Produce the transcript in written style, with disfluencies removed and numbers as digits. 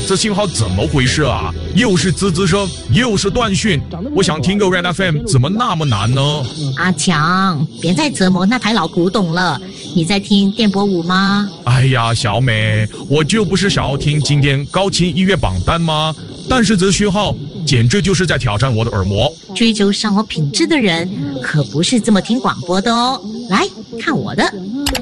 这信号怎么回事啊？又是滋滋声，又是断讯。我想听个 Red FM， 怎么那么难呢？ 阿强，别再折磨那台老古董了。你在听电波舞吗？ 哎呀，小美，我就不是想要听今天高清音乐榜单吗？但是这讯号简直就是在挑战我的耳膜。 追求生活品质的人可不是这么听广播的哦。来看我的。